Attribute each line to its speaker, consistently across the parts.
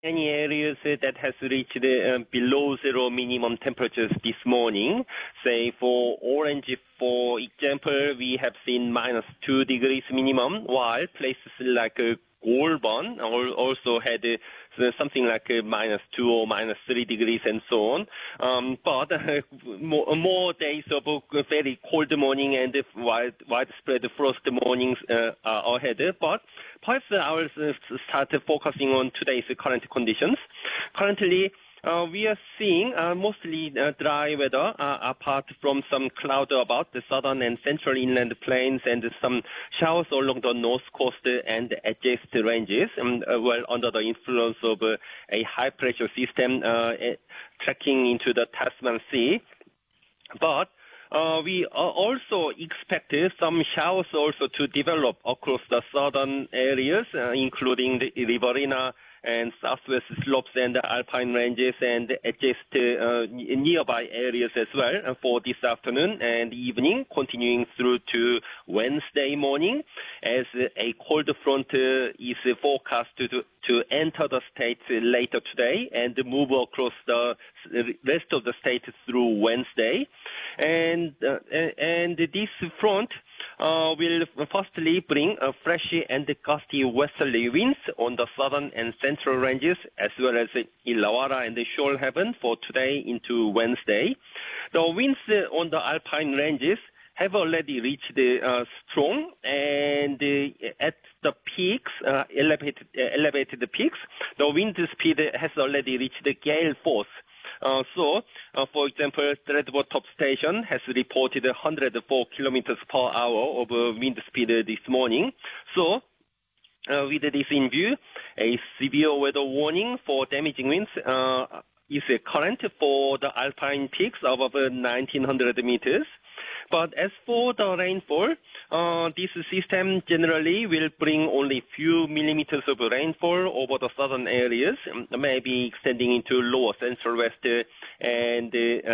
Speaker 1: Many areas that has reached below zero minimum temperatures this morning. Say for Orange, for example, we have seen -2 degrees minimum, while places like Goulburn also had something like -2 or -3 degrees and so on. But more days of a very cold morning and widespread frost mornings are ahead. But perhaps I will start focusing on today's current conditions. Currently, we are seeing mostly dry weather, apart from some cloud about the southern and central inland plains and some showers along the north coast and adjacent ranges, well under the influence of a high-pressure system tracking into the Tasman Sea. But we also expect some showers also to develop across the southern areas, including the Riverina and southwest slopes and the alpine ranges and adjacent nearby areas as well for this afternoon and evening, continuing through to Wednesday morning, as a cold front is forecast to enter the state later today and move across the rest of the state through Wednesday. And this front will firstly bring fresh and gusty westerly winds on the southern and central ranges, as well as Illawarra and Shoalhaven for today into Wednesday. The winds on the alpine ranges have already reached strong, and at the peaks, elevated peaks, the wind speed has already reached the gale force. For example, Threadwood Top Station has reported 104 kilometers per hour of wind speed this morning. So, with this in view, a severe weather warning for damaging winds is current for the alpine peaks above 1,900 meters. But as for the rainfall, this system generally will bring only few millimeters of rainfall over the southern areas, maybe extending into lower central west and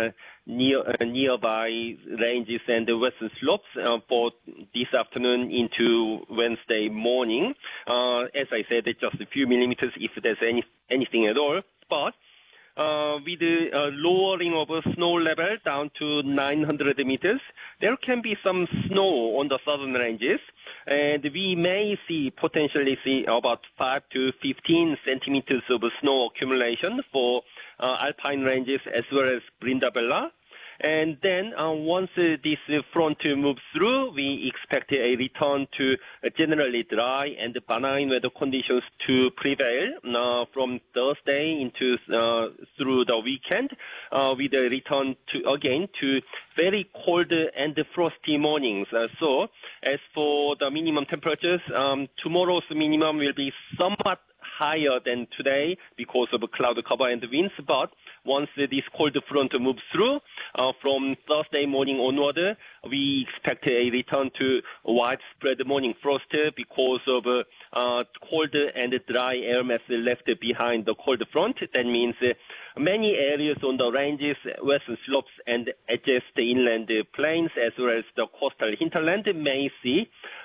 Speaker 1: nearby ranges and the western slopes for this afternoon into Wednesday morning. As I said, just a few millimeters if there's anything at all. But with the lowering of snow level down to 900 meters, there can be some snow on the southern ranges, and we may potentially see about 5 to 15 centimeters of snow accumulation for alpine ranges as well as Brindabella. And then once this front moves through, we expect a return to generally dry and benign weather conditions to prevail from Thursday into through the weekend, with a return to very cold and frosty mornings. So as for the minimum temperatures, tomorrow's minimum will be somewhat higher than today because of cloud cover and winds, but once this cold front moves through from Thursday morning onward, we expect a return to widespread morning frost because of cold and dry air mass left behind the cold front. That means many areas on the ranges, western slopes and adjacent inland plains, as well as the coastal hinterland, may see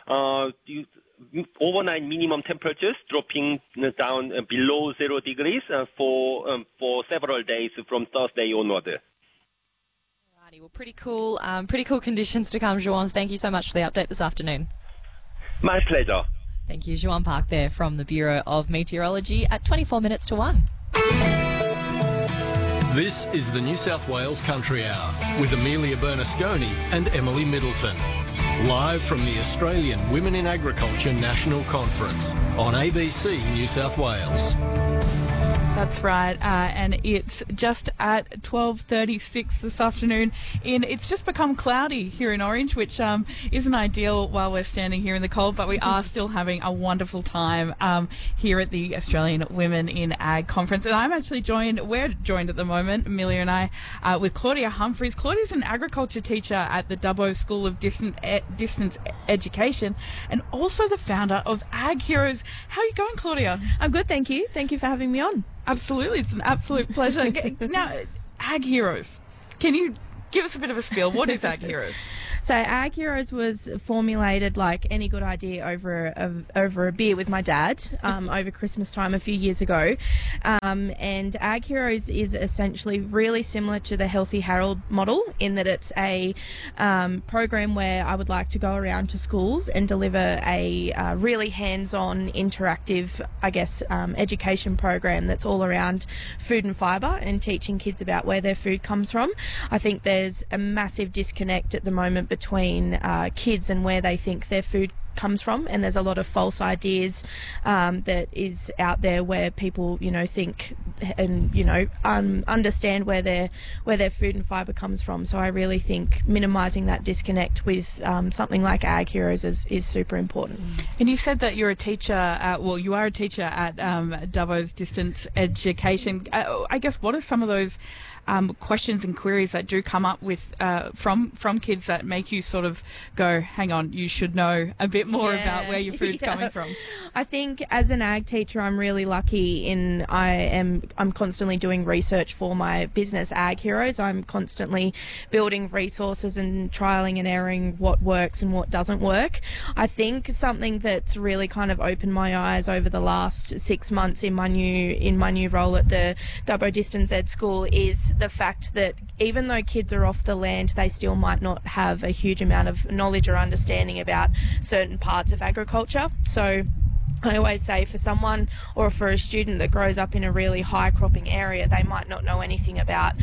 Speaker 1: overnight minimum temperatures dropping down below 0 degrees for several days from Thursday onward.
Speaker 2: Alrighty, well, pretty cool conditions to come, Juan. Thank you so much for the update this afternoon.
Speaker 1: My pleasure.
Speaker 2: Thank you, Juan Park there from the Bureau of Meteorology at 24 minutes to 1.
Speaker 3: This is the New South Wales Country Hour with Amelia Bernasconi and Emily Middleton. Live from the Australian Women in Agriculture National Conference on ABC New South Wales.
Speaker 4: That's right, and it's just at 12:36 this afternoon. It's just become cloudy here in Orange, which isn't ideal while we're standing here in the cold, but we are still having a wonderful time here at the Australian Women in Ag Conference. And we're joined at the moment, Amelia and I, with Claudia Humphreys. Claudia's an agriculture teacher at the Dubbo School of Distance Education and also the founder of Ag Heroes. How are you going, Claudia?
Speaker 5: I'm good, thank you. Thank you for having me on.
Speaker 4: Absolutely, it's an absolute pleasure. Now, Ag Heroes, can you Give us a bit of a spiel. What is Ag Heroes?
Speaker 5: So Ag Heroes was formulated like any good idea over a beer with my dad over Christmas time a few years ago. And Ag Heroes is essentially really similar to the Healthy Harold model in that it's a program where I would like to go around to schools and deliver a really hands-on, interactive, I guess, education program that's all around food and fibre and teaching kids about where their food comes from. I think there's a massive disconnect at the moment between kids and where they think their food comes from, and there's a lot of false ideas that is out there where people, think and understand where their food and fibre comes from. So I really think minimising that disconnect with something like Ag Heroes is super important.
Speaker 4: And you said that you're a teacher. You are a teacher at Dubbo's Distance Education. I guess what are some of those questions and queries that do come up with from kids that make you sort of go, hang on, you should know a bit more about where your food's coming from?
Speaker 5: I think as an ag teacher, I'm really lucky in I'm constantly doing research for my business, Ag Heroes. I'm constantly building resources and trialing and erroring what works and what doesn't work. I think something that's really kind of opened my eyes over the last 6 months in my new role at the Dubbo Distance Ed School is the fact that even though kids are off the land, they still might not have a huge amount of knowledge or understanding about certain parts of agriculture. So I always say for someone or for a student that grows up in a really high cropping area, they might not know anything about,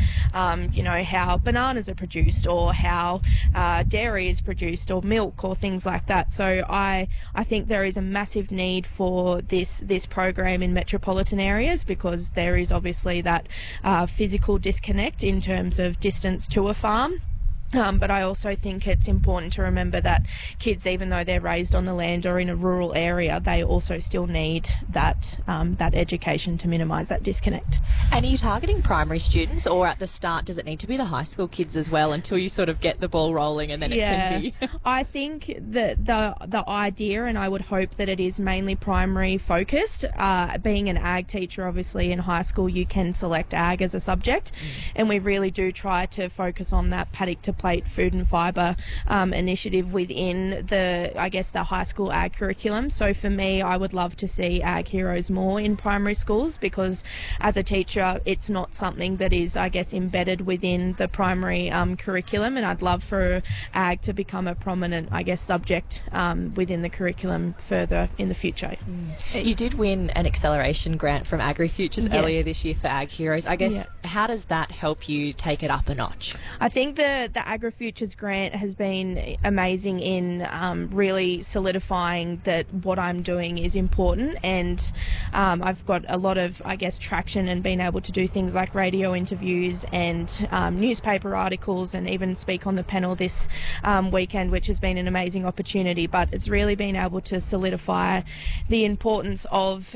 Speaker 5: how bananas are produced or how dairy is produced or milk or things like that. So I think there is a massive need for this program in metropolitan areas because there is obviously that physical disconnect in terms of distance to a farm. But I also think it's important to remember that kids, even though they're raised on the land or in a rural area, they also still need that education to minimise that disconnect.
Speaker 2: And are you targeting primary students, or at the start does it need to be the high school kids as well until you sort of get the ball rolling and then it can be?
Speaker 5: I think that the idea, and I would hope that it is mainly primary focused. Being an ag teacher, obviously in high school you can select ag as a subject, and we really do try to focus on that paddock to plate food and fibre initiative within the high school ag curriculum. So for me, I would love to see Ag Heroes more in primary schools because as a teacher, it's not something that is, embedded within the primary curriculum, and I'd love for ag to become a prominent, subject within the curriculum further in the future.
Speaker 2: You did win an acceleration grant from AgriFutures earlier this year for Ag Heroes. How does that help you take it up a notch?
Speaker 5: I think the AgriFutures grant has been amazing in really solidifying that what I'm doing is important, and I've got a lot of traction and been able to do things like radio interviews and newspaper articles and even speak on the panel this weekend, which has been an amazing opportunity. But it's really been able to solidify the importance of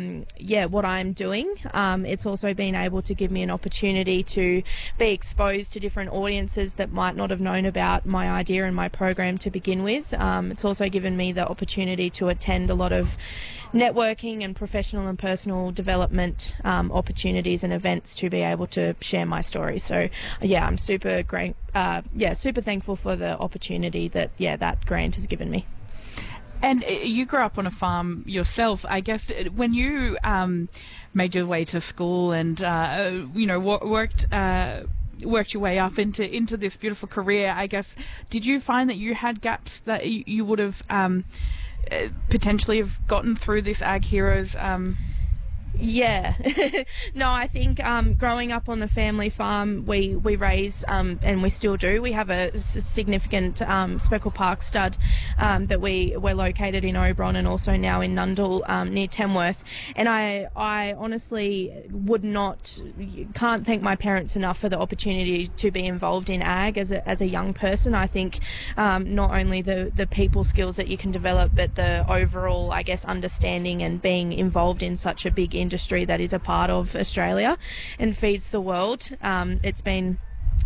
Speaker 5: what I'm doing. It's also been able to give me an opportunity to be exposed to different audiences that might not have known about my idea and my program to begin with. It's also given me the opportunity to attend a lot of networking and professional and personal development opportunities and events to be able to share my story. So I'm super thankful for the opportunity that that grant has given me.
Speaker 4: And you grew up on a farm yourself. I guess when you made your way to school and worked your way up into this beautiful career, I guess, did you find that you had gaps that you would have potentially have gotten through this Ag Heroes?
Speaker 5: Yeah. No, I think growing up on the family farm, we raise, and we still do, we have a significant Speckle Park stud that we're located in Oberon and also now in Nundle near Tamworth. And I honestly can't thank my parents enough for the opportunity to be involved in ag as a young person. I think not only the people skills that you can develop, but the overall, understanding and being involved in such a big industry that is a part of Australia and feeds the world. It's been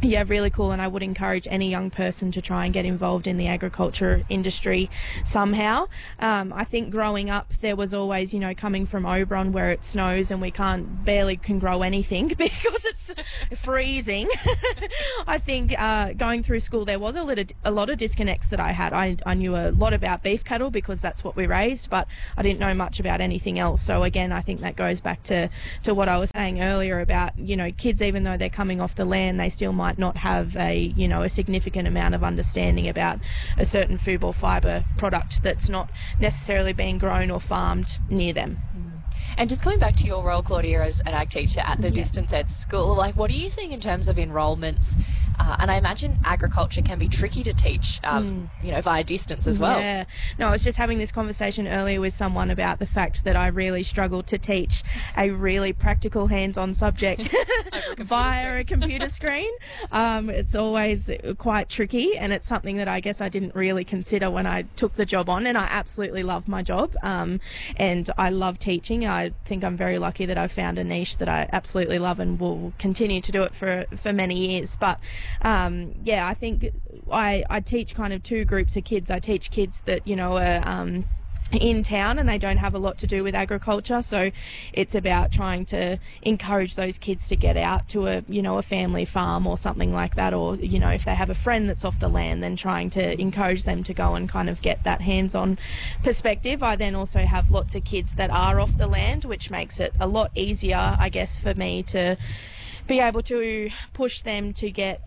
Speaker 5: Yeah, really cool, and I would encourage any young person to try and get involved in the agriculture industry somehow. I think growing up there was always, coming from Oberon where it snows and we barely can grow anything because it's freezing. I think going through school there was a lot of disconnects that I had. I knew a lot about beef cattle because that's what we raised, but I didn't know much about anything else. So again, I think that goes back to what I was saying earlier about, kids, even though they're coming off the land, they still might not have a significant amount of understanding about a certain food or fibre product that's not necessarily being grown or farmed near them.
Speaker 2: And just coming back to your role, Claudia, as an ag teacher at the Distance Ed School, what are you seeing in terms of enrolments? And I imagine agriculture can be tricky to teach, via distance as well.
Speaker 5: Yeah. No, I was just having this conversation earlier with someone about the fact that I really struggle to teach a really practical hands-on subject via a computer screen. It's always quite tricky, and it's something that I guess I didn't really consider when I took the job on, and I absolutely love my job, and I love teaching. I think I'm very lucky that I've found a niche that I absolutely love and will continue to do it for many years. But I think I teach kind of two groups of kids. I teach kids that are in town and they don't have a lot to do with agriculture, so it's about trying to encourage those kids to get out to a family farm or something like that, or if they have a friend that's off the land, then trying to encourage them to go and kind of get that hands-on perspective. I then also have lots of kids that are off the land, which makes it a lot easier, I guess, for me to be able to push them to get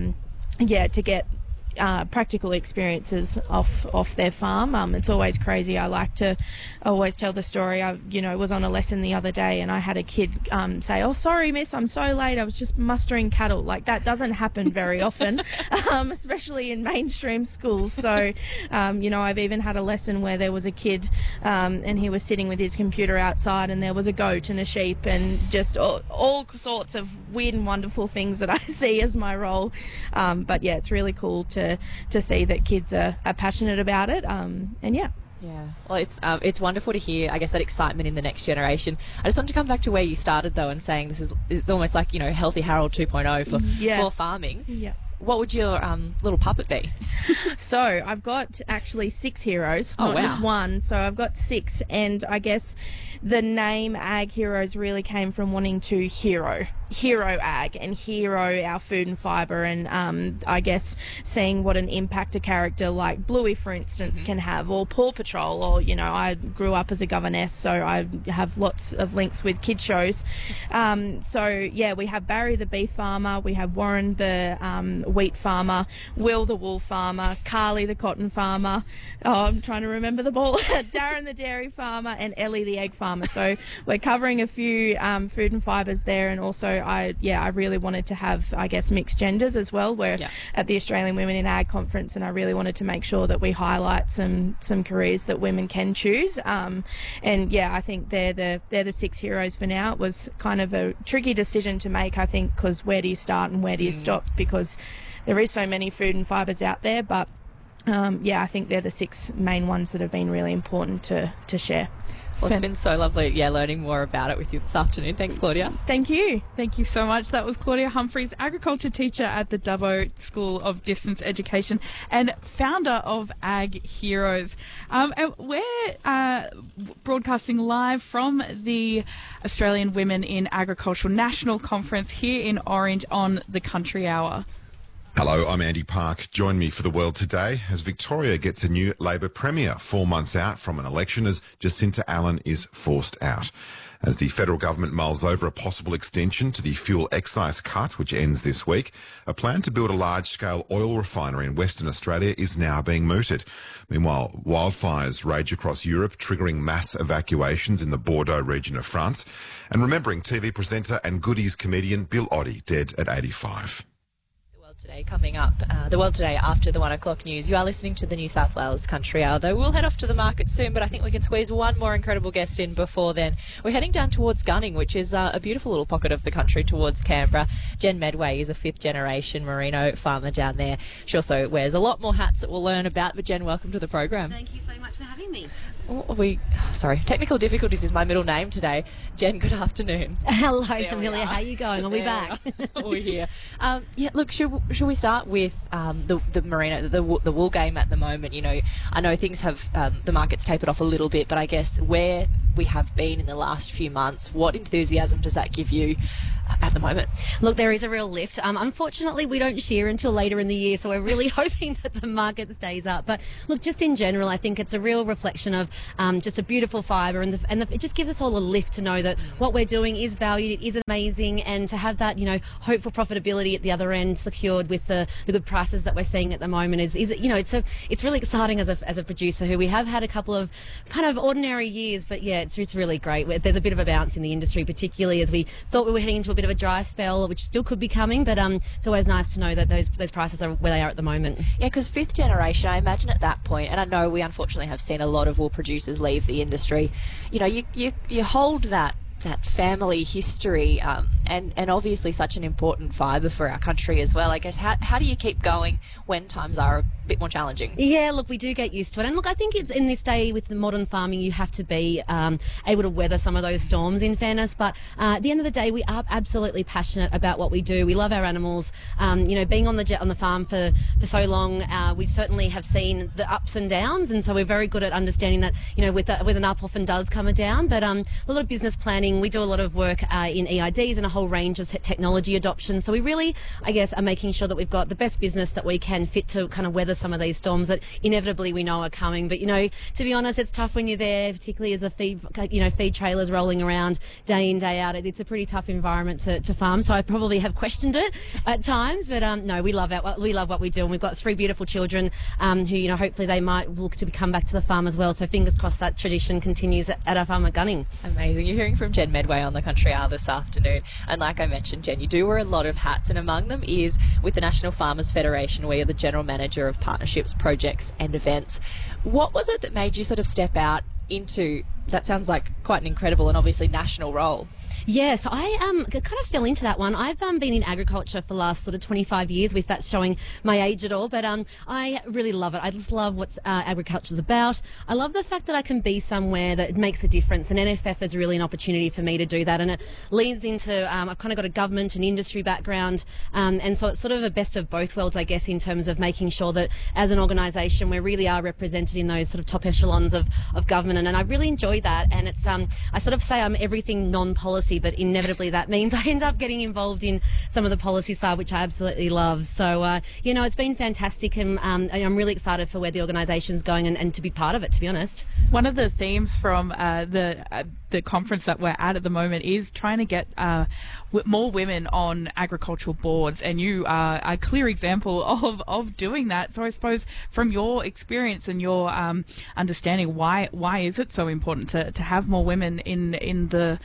Speaker 5: practical experiences off their farm. It's always crazy. I always tell the story. I was on a lesson the other day and I had a kid say, "Oh, sorry, miss, I'm so late. I was just mustering cattle." Like, that doesn't happen very often, especially in mainstream schools. So, I've even had a lesson where there was a kid and he was sitting with his computer outside and there was a goat and a sheep and just all sorts of weird and wonderful things that I see as my role. But yeah, it's really cool to see that kids are passionate about it,
Speaker 2: Yeah, well, it's wonderful to hear, I guess, that excitement in the next generation. I just want to come back to where you started, though, and saying it's almost like, Healthy Harold 2.0 for farming.
Speaker 5: Yeah.
Speaker 2: What would your little puppet be?
Speaker 5: So I've got actually 6 heroes, not just one. So I've got 6, and I guess the name Ag Heroes really came from wanting to hero ag and hero our food and fibre, and I guess seeing what an impact a character like Bluey, for instance, can have, or Paw Patrol, or I grew up as a governess, so I have lots of links with kid shows. We have Barry the beef farmer, we have Warren the wheat farmer, Will the wool farmer, Carly the cotton farmer, I'm trying to remember them all, Darren the dairy farmer, and Ellie the egg farmer. So we're covering a few food and fibres there, and also I really wanted to have, I guess, mixed genders as well. We're at the Australian Women in Ag conference, and I really wanted to make sure that we highlight some careers that women can choose. I think they're the 6 heroes for now. It was kind of a tricky decision to make, I think, because where do you start and where do you stop? Because there is so many food and fibres out there, but I think they're the 6 main ones that have been really important to share.
Speaker 2: Well, it's been so lovely, learning more about it with you this afternoon. Thanks, Claudia.
Speaker 5: Thank you.
Speaker 4: Thank you so much. That was Claudia Humphreys, agriculture teacher at the Dubbo School of Distance Education and founder of Ag Heroes. And we're broadcasting live from the Australian Women in Agriculture National Conference here in Orange on the Country Hour.
Speaker 6: Hello, I'm Andy Park. Join me for The World Today as Victoria gets a new Labor Premier 4 months out from an election as Jacinta Allen is forced out. As the federal government mulls over a possible extension to the fuel excise cut, which ends this week, a plan to build a large-scale oil refinery in Western Australia is now being mooted. Meanwhile, wildfires rage across Europe, triggering mass evacuations in the Bordeaux region of France. And remembering TV presenter and Goodies comedian Bill Oddie, dead at 85.
Speaker 2: World Today coming up, the World Today after the 1 o'clock news. You are listening to the New South Wales Country Hour, though we'll head off to the market soon, but I think we can squeeze one more incredible guest in before then. We're heading down towards Gunning, which is a beautiful little pocket of the country towards Canberra. Jen Medway is a fifth-generation merino farmer down there. She also wears a lot more hats that we'll learn about, but Jen, welcome to the program.
Speaker 7: Thank you so much for having me.
Speaker 2: Technical difficulties is my middle name today. Jen, good afternoon.
Speaker 7: Hello, Amelia. How are you going? Are we back?
Speaker 2: We're here. Look, should we start with the merino, the wool game at the moment? You know, I know things have the market's tapered off a little bit, but I guess where we have been in the last few months, what enthusiasm does that give you at the moment?
Speaker 7: Look, there is a real lift. Unfortunately, we don't shear until later in the year, so we're really hoping that the market stays up. But look, just in general, I think it's a real reflection of just a beautiful fibre, and it just gives us all a lift to know that what we're doing is valued, it is amazing, and to have that, hopeful profitability at the other end secured with the good prices that we're seeing at the moment is it's really exciting as a producer who we have had a couple of kind of ordinary years, but yeah, it's really great. There's a bit of a bounce in the industry, particularly as we thought we were heading into a bit of a dry spell, which still could be coming, but it's always nice to know that those prices are where they are at the moment.
Speaker 2: Yeah, because fifth generation, I imagine at that point, and I know we unfortunately have seen a lot of wool producers leave the industry, you hold that family history and obviously such an important fibre for our country as well. I guess how do you keep going when times are a bit more challenging?
Speaker 7: Yeah, look, we do get used to it, and look, I think it's in this day with the modern farming, you have to be able to weather some of those storms, in fairness, but at the end of the day, we are absolutely passionate about what we do. We love our animals. Being on the farm for so long, we certainly have seen the ups and downs, and so we're very good at understanding that with an up often does come a down, but a lot of business planning. We do a lot of work in EIDs and a whole range of technology adoption. So we really, I guess, are making sure that we've got the best business that we can fit to kind of weather some of these storms that inevitably we know are coming. But, to be honest, it's tough when you're there, particularly as a feed trailers rolling around day in, day out. It's a pretty tough environment to farm. So I probably have questioned it at times. But, no, we love what we do. And we've got 3 beautiful children who, hopefully they might look to come back to the farm as well. So fingers crossed that tradition continues at our farm at Gunning.
Speaker 2: Amazing. You're hearing from Jen Medway on the Country Hour this afternoon, and like I mentioned, Jen, you do wear a lot of hats, and among them is with the National Farmers Federation, where you're the General Manager of Partnerships, Projects and Events. What was it that made you sort of step out into, that sounds like quite an incredible and obviously national role?
Speaker 7: Yeah, so I kind of fell into that one. I've been in agriculture for the last sort of 25 years, with that showing my age at all, but I really love it. I just love what agriculture's about. I love the fact that I can be somewhere that makes a difference, and NFF is really an opportunity for me to do that, and it leads into, I've kind of got a government and industry background, and so it's sort of a best of both worlds, I guess, in terms of making sure that as an organisation we really are represented in those sort of top echelons of government, and I really enjoy that, and it's, I sort of say I'm everything non-policy, but inevitably that means I end up getting involved in some of the policy side, which I absolutely love. So, it's been fantastic, and I'm really excited for where the organisation's going and to be part of it, to be honest.
Speaker 4: One of the themes from the conference that we're at the moment is trying to get more women on agricultural boards, and you are a clear example of doing that. So I suppose from your experience and your understanding, why is it so important to have more women in the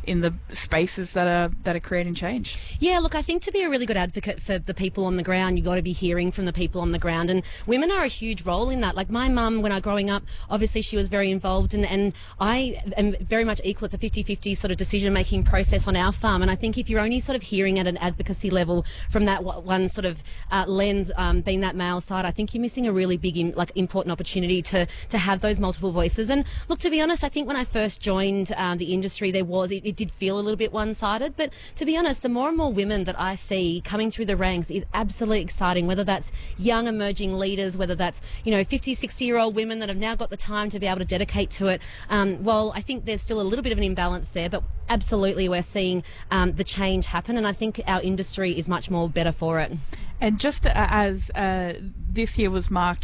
Speaker 4: spaces that are creating change?
Speaker 7: Yeah, look, I think to be a really good advocate for the people on the ground, you've got to be hearing from the people on the ground, and women are a huge role in that. Like my mum, when I was growing up, obviously she was very involved, and I am very much equal. It's a 50-50 sort of decision-making process on our farm, and I think if you're only sort of hearing at an advocacy level from that one sort of lens, being that male side, I think you're missing a really big, important opportunity to have those multiple voices. And look, to be honest, I think when I first joined the industry, it did feel a little bit one-sided, but to be honest, the more and more women that I see coming through the ranks is absolutely exciting, whether that's young emerging leaders, whether that's 50, 60-year-old women that have now got the time to be able to dedicate to it. Well, I think there's still a little bit of an imbalance there, but absolutely we're seeing the change happen, and I think our industry is much more better for it.
Speaker 4: And just as this year was marked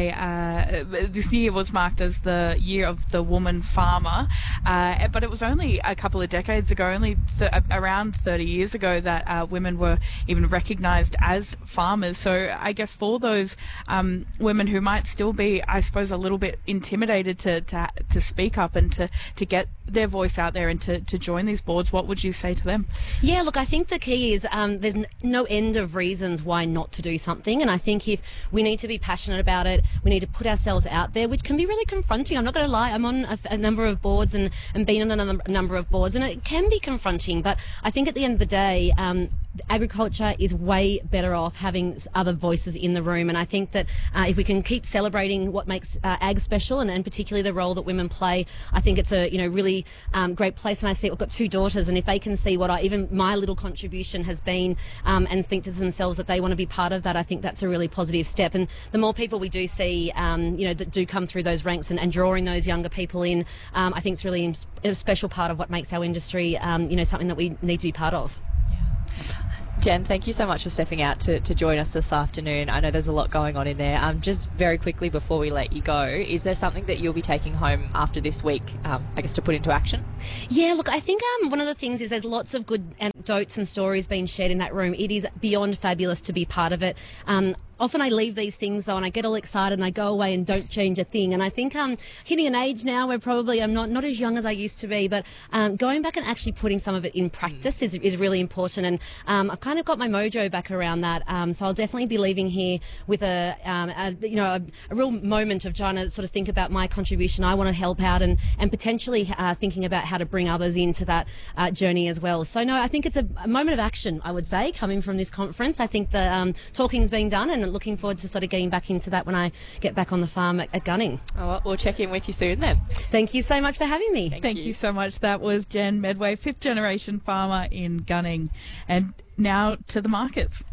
Speaker 4: as the year of the woman farmer, but it was only a couple of decades ago, around 30 years ago, that women were even recognised as farmers. So I guess for those women who might still be, I suppose, a little bit intimidated to speak up and to get their voice out there and to join join these boards, what would you say to them?
Speaker 7: Yeah, look, I think the key is there's no end of reasons why not to do something, and I think if we need to be passionate about it, we need to put ourselves out there, which can be really confronting. I'm not going to lie, I'm on a number of boards and been on a number of boards, and it can be confronting, but I think at the end of the day, agriculture is way better off having other voices in the room, and I think that if we can keep celebrating what makes ag special, and particularly the role that women play, I think it's a really great place. And I see I've got 2 daughters, and if they can see what even my little contribution has been, and think to themselves that they want to be part of that, I think that's a really positive step. And the more people we do see, that do come through those ranks and drawing those younger people in, I think it's really a special part of what makes our industry, something that we need to be part of.
Speaker 2: Jen, thank you so much for stepping out to join us this afternoon. I know there's a lot going on in there. Just very quickly before we let you go, is there something that you'll be taking home after this week, to put into action?
Speaker 7: Yeah, look, I think one of the things is there's lots of good anecdotes and stories being shared in that room. It is beyond fabulous to be part of it. Often I leave these things though and I get all excited and I go away and don't change a thing. And I think hitting an age now where probably I'm not as young as I used to be, but going back and actually putting some of it in practice is really important. And I've kind of got my mojo back around that. So I'll definitely be leaving here with a real moment of trying to sort of think about my contribution. I want to help out and potentially thinking about how to bring others into that journey as well. So no, I think it's a moment of action, I would say, coming from this conference. I think the talking's being done and looking forward to sort of getting back into that when I get back on the farm at Gunning.
Speaker 2: Oh, well, we'll check in with you soon then.
Speaker 7: Thank you so much for having me.
Speaker 4: Thank you so much. That was Jen Medway, 5th generation farmer in Gunning. And now to the markets.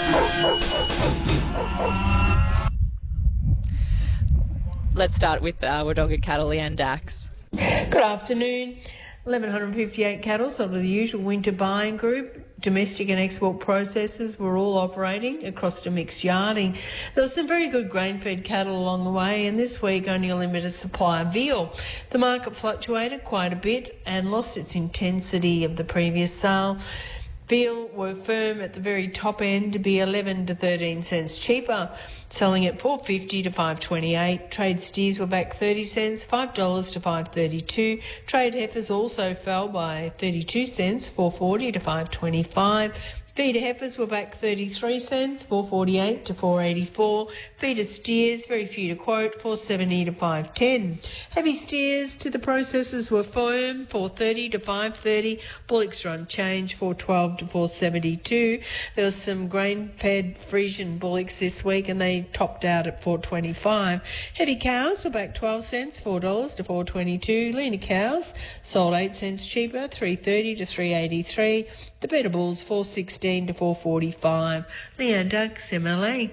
Speaker 2: Let's start with Wodonga cattle, Leanne Dax.
Speaker 8: Good afternoon. 1,158 cattle sold to the usual winter buying group. Domestic and export processors were all operating across the mixed yarding. There was some very good grain-fed cattle along the way, and this week only a limited supply of veal. The market fluctuated quite a bit and lost its intensity of the previous sale. Veal were firm at the very top end to be 11 to 13 cents cheaper, selling at $4.50 to $5.28. Trade steers were back 30 cents, $5 to $5.32. Trade heifers also fell by 32 cents, $4.40 to $5.25. Feeder heifers were back 33 cents, $4.48 to $4.84. Feeder steers, very few to quote, $4.70 to $5.10. Heavy steers to the processors were firm, $4.30 to $5.30. Bullocks run change, $4.12 to $4.72. There was some grain-fed Frisian bullocks this week and they topped out at $4.25. Heavy cows were back 12 cents, $4 to $4.22. Leaner cows sold 8 cents cheaper, $3.30 to $3.83. The better bulls, $4.16 to $4.45. Leanne Dax, MLA.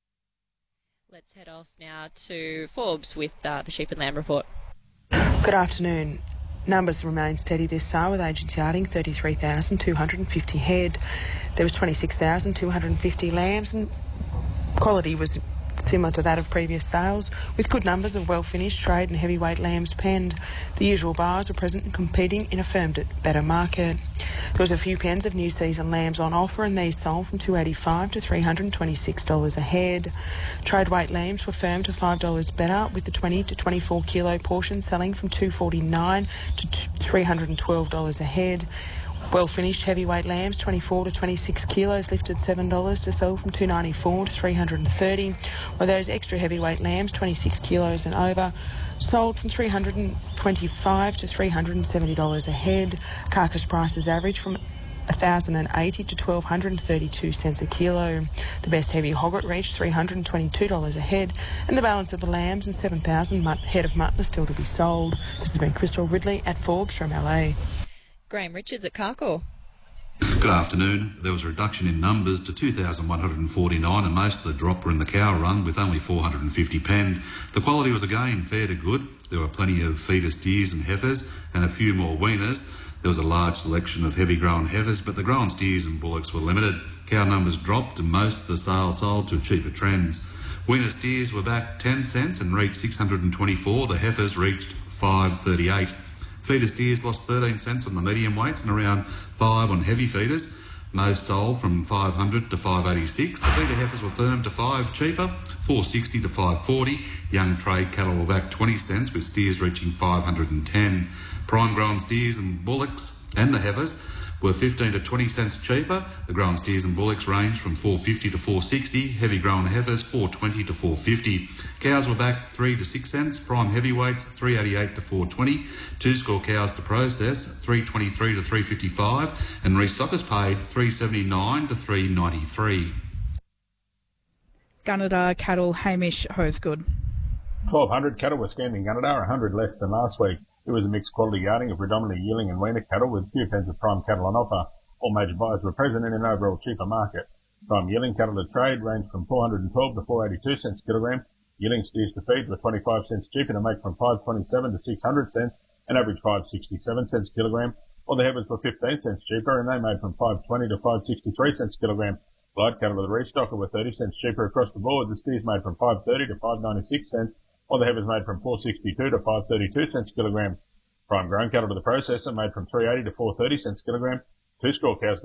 Speaker 2: Let's head off now to Forbes with the Sheep and Lamb report.
Speaker 9: Good afternoon. Numbers remain steady this sale with agents yarding 33,250 head. There was 26,250 lambs and quality was similar to that of previous sales, with good numbers of well-finished trade and heavyweight lambs penned. The usual buyers were present and competing in a firm better market. There was a few pens of new season lambs on offer and these sold from $285 to $326 a head. Trade weight lambs were firm to $5 better, with the 20 to 24 kilo portion selling from $249 to $312 a head. Well-finished heavyweight lambs, 24 to 26 kilos, lifted $7 to sell from $294 to $330, while those extra heavyweight lambs, 26 kilos and over, sold from $325 to $370 a head. Carcass prices average from $1,080 to $1,232 a kilo. The best heavy hogget reached $322 a head, and the balance of the lambs and 7,000 head of mutton are still to be sold. This has been Crystal Ridley at Forbes from LA.
Speaker 2: Graham Richards at Carcoar.
Speaker 10: Good afternoon. There was a reduction in numbers to 2,149 and most of the drop were in the cow run with only 450 penned. The quality was again fair to good. There were plenty of feeder steers and heifers and a few more weaners. There was a large selection of heavy grown heifers, but the grown steers and bullocks were limited. Cow numbers dropped and most of the sales sold to cheaper trends. Weaner steers were back 10 cents and reached 624. The heifers reached 538. Feeder steers lost 13 cents on the medium weights and around 5 on heavy feeders. Most sold from 500 to 586. The feeder heifers were firm to 5 cheaper, 460 to 540. Young trade cattle were back 20 cents with steers reaching 510. Prime grown steers and bullocks and the heifers were 15 to 20 cents cheaper. The grown steers and bullocks ranged from $4.50 to $4.60. Heavy grown heifers $4.20 to $4.50. Cows were back 3 to 6 cents. Prime heavyweights $3.88 to $4.20. Two-score cows to process $3.23 to $3.55, and restockers paid $3.79 to $3.93.
Speaker 4: Gunnedah cattle, Hamish Hosegood.
Speaker 11: 1,200 cattle were scanned in Gunnedah, 100 less than last week. It was a mixed quality yarding of predominantly yearling and weaner cattle with a few pens of prime cattle on offer. All major buyers were present in an overall cheaper market. Prime yearling cattle to trade ranged from $412 to $4.82 cents kilogram. Yearling steers to feed were 25 cents cheaper to make from $5.27 to 600 cents and average $5.67 cents kilogram. While the heifers were 15 cents cheaper and they made from $5.20 to $5.63 cents kilogram. Light cattle to the restocker were 30 cents cheaper across the board. The steers made from $5.30 to $5.96 cents, while the heifers made from $4.62 to $5.32 cents kilogram. Prime grown cattle to the processor made from $3.80 to $4.30 cents kilogram. Two-score cows